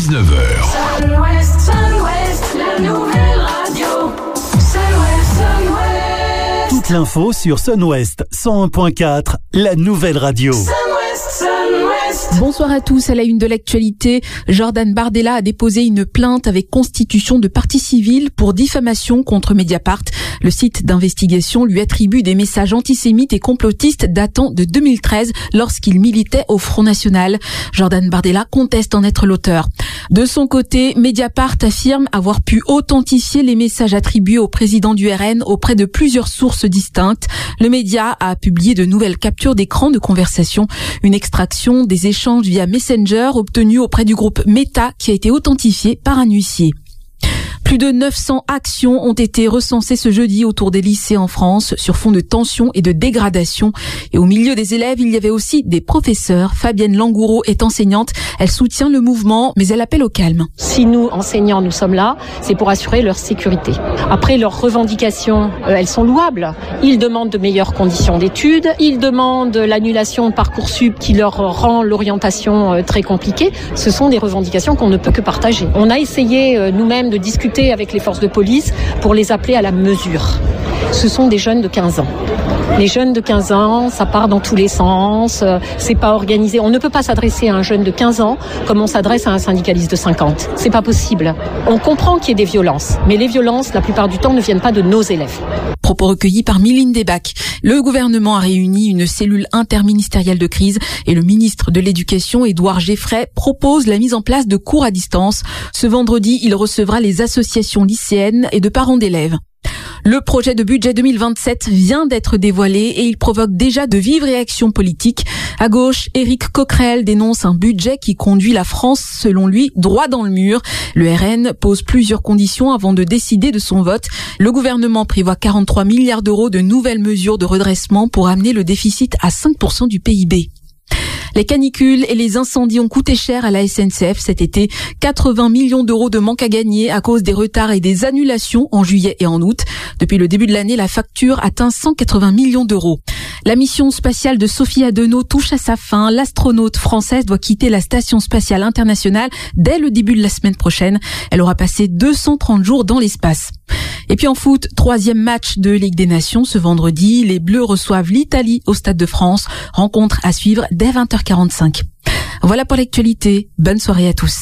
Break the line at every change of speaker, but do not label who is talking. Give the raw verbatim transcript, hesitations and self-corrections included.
dix-neuf heures.
Sun-Ouest, Sun-Ouest, la nouvelle radio. Sun-Ouest, Sun-Ouest.
Toute l'info sur Sun-Ouest cent un point quatre, la nouvelle radio.
Sun-Ouest, Sun-Ouest.
Bonsoir à tous. À la une de l'actualité, Jordan Bardella a déposé une plainte avec constitution de partie civile pour diffamation contre Mediapart. Le site d'investigation lui attribue des messages antisémites et complotistes datant de deux mille treize lorsqu'il militait au Front National. Jordan Bardella conteste en être l'auteur. De son côté, Mediapart affirme avoir pu authentifier les messages attribués au président du R N auprès de plusieurs sources distinctes. Le média a publié de nouvelles captures d'écran de conversation, une extraction des échanges via Messenger obtenus auprès du groupe Meta qui a été authentifié par un huissier. Plus de neuf cents actions ont été recensées ce jeudi autour des lycées en France sur fond de tension et de dégradation. Et au milieu des élèves, il y avait aussi des professeurs. Fabienne Langoureau est enseignante. Elle soutient le mouvement, mais elle appelle au calme.
Si nous, enseignants, nous sommes là, c'est pour assurer leur sécurité. Après, leurs revendications, euh, elles sont louables. Ils demandent de meilleures conditions d'études. Ils demandent l'annulation de Parcoursup qui leur rend l'orientation euh, très compliquée. Ce sont des revendications qu'on ne peut que partager. On a essayé euh, nous-mêmes de discuter avec les forces de police pour les appeler à la mesure. Ce sont des jeunes de quinze ans. Les jeunes de quinze ans, ça part dans tous les sens, euh, c'est pas organisé. On ne peut pas s'adresser à un jeune de quinze ans comme on s'adresse à un syndicaliste de cinquante. C'est pas possible. On comprend qu'il y ait des violences, mais les violences, la plupart du temps, ne viennent pas de nos élèves.
Propos recueillis par Mylène Debac. Le gouvernement a réuni une cellule interministérielle de crise et le ministre de l'Éducation, Édouard Geffray, propose la mise en place de cours à distance. Ce vendredi, il recevra les associations lycéennes et de parents d'élèves. Le projet de budget deux mille vingt-sept vient d'être dévoilé et il provoque déjà de vives réactions politiques. À gauche, Éric Coquerel dénonce un budget qui conduit la France, selon lui, droit dans le mur. Le R N pose plusieurs conditions avant de décider de son vote. Le gouvernement prévoit quarante-trois milliards d'euros de nouvelles mesures de redressement pour amener le déficit à cinq pour cent du P I B. Les canicules et les incendies ont coûté cher à la S N C F cet été. quatre-vingts millions d'euros de manque à gagner à cause des retards et des annulations en juillet et en août. Depuis le début de l'année, la facture atteint cent quatre-vingts millions d'euros. La mission spatiale de Sophie Adenau touche à sa fin. L'astronaute française doit quitter la Station spatiale internationale dès le début de la semaine prochaine. Elle aura passé deux cent trente jours dans l'espace. Et puis en foot, troisième match de Ligue des Nations ce vendredi. Les Bleus reçoivent l'Italie au Stade de France. Rencontre à suivre dès vingt heures quarante-cinq. Voilà pour l'actualité. Bonne soirée à tous.